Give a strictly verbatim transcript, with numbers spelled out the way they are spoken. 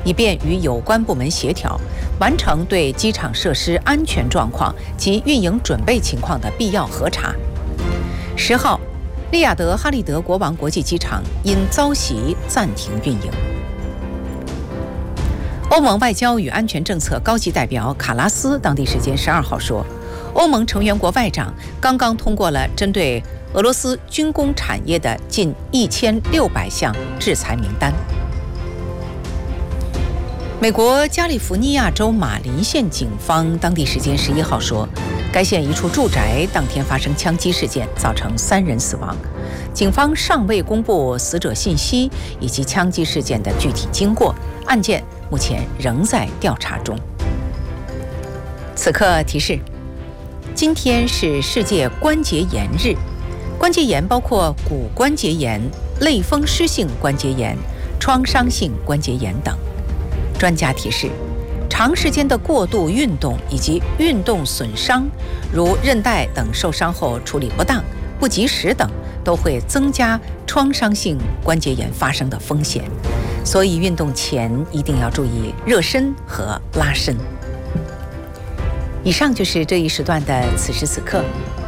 以便与有关部门协调，完成对机场设施安全状况及运营准备情况的必要核查。十号，利雅得哈利德国王国际机场因遭袭暂停运营。欧盟外交与安全政策高级代表卡拉斯当地时间十二号说，欧盟成员国外长刚刚通过了针对俄罗斯军工产业的近一千六百项制裁名单。美国加利福尼亚州马林县警方当地时间十一号说，该县一处住宅当天发生枪击事件，造成三人死亡。警方尚未公布死者信息以及枪击事件的具体经过，案件目前仍在调查中。此刻提示：今天是世界关节炎日，关节炎包括骨关节炎、类风湿性关节炎、创伤性关节炎等。专家提示，长时间的过度运动以及运动损伤，如韧带等受伤后处理不当、不及时等，都会增加创伤性关节炎发生的风险。所以运动前一定要注意热身和拉伸。以上就是这一时段的此时此刻，